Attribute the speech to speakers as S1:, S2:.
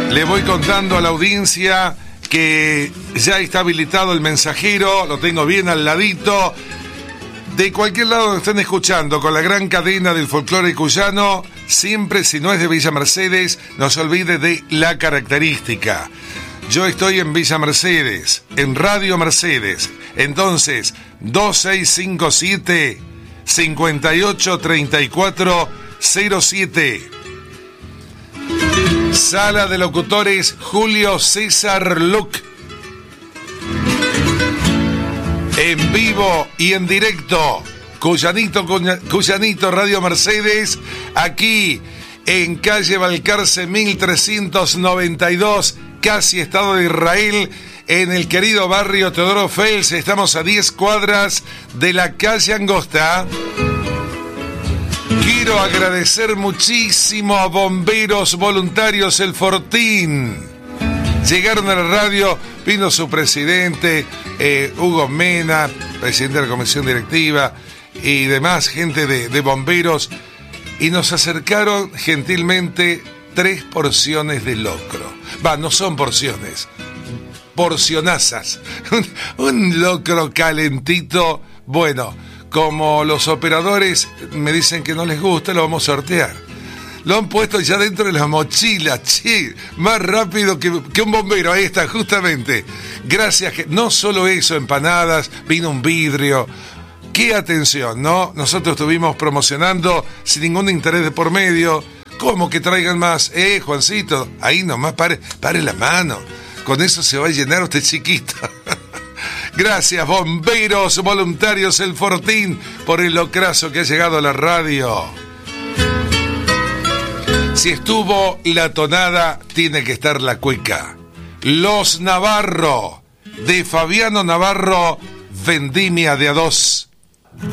S1: Le voy contando a la audiencia que ya está habilitado el mensajero, lo tengo bien al ladito. De cualquier lado que estén escuchando, con la gran cadena del folclore cuyano, siempre, si no es de Villa Mercedes, no se olvide de la característica. Yo estoy en Villa Mercedes, en Radio Mercedes. Entonces, 2657 583407. Sala de locutores Julio César Luc. En vivo y en directo, Cuyanito Radio Mercedes, aquí en calle Balcarce 1392, casi Estado de Israel, en el querido barrio Teodoro Fels. Estamos a 10 cuadras de la calle Angosta. Quiero agradecer muchísimo a Bomberos Voluntarios El Fortín. Llegaron a la radio, vino su presidente, Hugo Mena, presidente de la comisión directiva, y demás gente de bomberos, y nos acercaron gentilmente 3 porciones de locro. No son porciones, porcionazas. Un locro calentito. Bueno, como los operadores me dicen que no les gusta, lo vamos a sortear. Lo han puesto ya dentro de la mochila, che, más rápido que un bombero. Ahí está, justamente. Gracias. No solo eso, empanadas, vino un vidrio. Qué atención, ¿no? Nosotros estuvimos promocionando sin ningún interés de por medio. ¿Cómo que traigan más? Juancito, ahí nomás, pare la mano. Con eso se va a llenar usted chiquito. Gracias, Bomberos Voluntarios El Fortín, por el locrazo que ha llegado a la radio. Si estuvo la tonada, tiene que estar la cueca. Los Navarro, de Fabiano Navarro, Vendimia de A2.